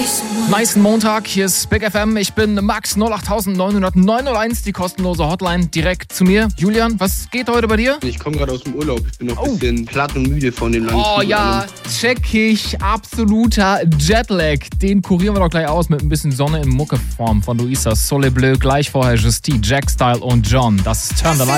Nice Montag, hier ist Big FM. Ich bin Max 08901, die kostenlose Hotline direkt zu mir. Julian, was geht heute bei dir? Ich komme gerade aus dem Urlaub. Ich bin noch ein bisschen platt und müde von dem langen Oh Flug. ja, check ich. Absoluter Jetlag. Den kurieren wir doch gleich aus mit ein bisschen Sonne in Muckeform von Luisa Soleil Bleu. Gleich vorher Justine, Jack Style und John. Das ist Turn the Light.